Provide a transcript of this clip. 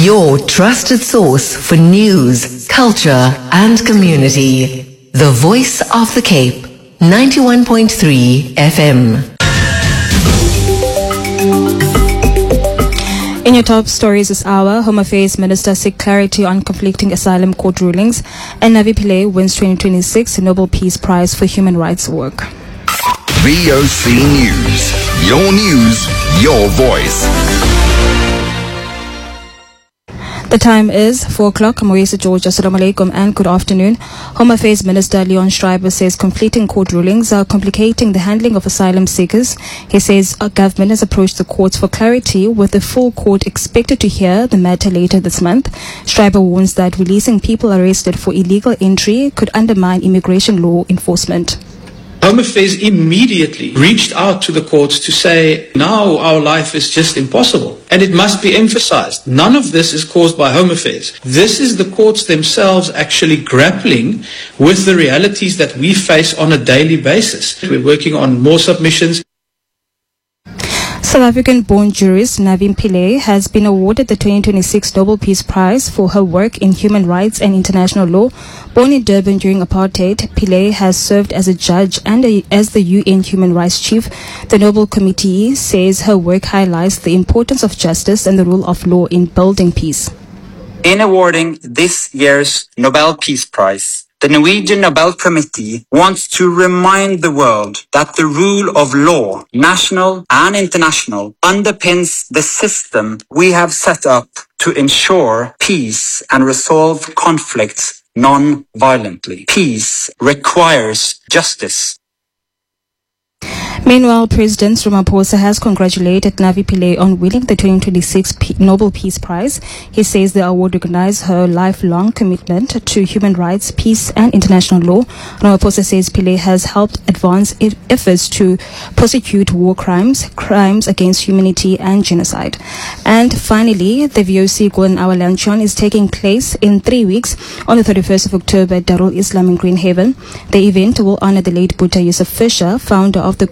Your trusted source for news, culture, and community. The Voice of the Cape, 91.3 FM. In your top stories this hour, Home Affairs Minister seek clarity on conflicting asylum court rulings, and Navi Pillay wins 2026 Nobel Peace Prize for Human Rights work. VOC News. Your voice. The time is 4 o'clock. I'm Moisa George. Assalamu alaikum and good afternoon. Home Affairs Minister Leon Schreiber says conflicting court rulings are complicating the handling of asylum seekers. He says our government has approached the courts for clarity, with the full court expected to hear the matter later this month. Schreiber warns that releasing people arrested for illegal entry could undermine immigration law enforcement. Home Affairs immediately reached out to the courts to say, now our life is just impossible. And it must be emphasized, none of this is caused by Home Affairs. This is the courts themselves actually grappling with the realities that we face on a daily basis. We're working on more submissions. South African-born jurist Navi Pillay has been awarded the 2026 Nobel Peace Prize for her work in human rights and international law. Born in Durban during apartheid, Pillay has served as a judge and as the UN Human Rights Chief. The Nobel Committee says her work highlights the importance of justice and the rule of law in building peace. In awarding this year's Nobel Peace Prize, the Norwegian Nobel Committee wants to remind the world that the rule of law, national and international, underpins the system we have set up to ensure peace and resolve conflicts non-violently. Peace requires justice. Meanwhile, President Ramaphosa has congratulated Navi Pillay on winning the 2026 Nobel Peace Prize. He says the award recognizes her lifelong commitment to human rights, peace and international law. Ramaphosa says Pillay has helped advance efforts to prosecute war crimes, crimes against humanity and genocide. And finally, the VOC Golden Hour Luncheon is taking place in 3 weeks on the 31st of October at Darul Islam in Greenhaven. The event will honor the late Buddha Yusuf Fisher, founder of the